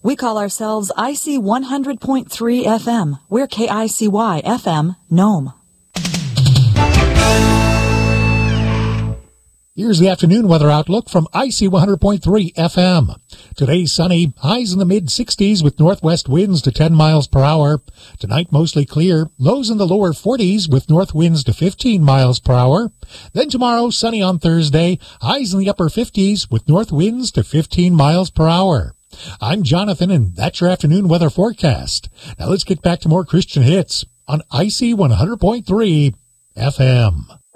We call ourselves IC 100.3 FM. We're KICY FM, Nome. Here's the afternoon weather outlook from IC 100.3 FM. Today sunny, highs in the mid-60s with northwest winds to 10 miles per hour. Tonight mostly clear, lows in the lower 40s with north winds to 15 miles per hour. Then tomorrow sunny on Thursday, highs in the upper 50s with north winds to 15 miles per hour. I'm Jonathan, and that's your afternoon weather forecast. Now let's get back to more Christian hits on IC 100.3 FM.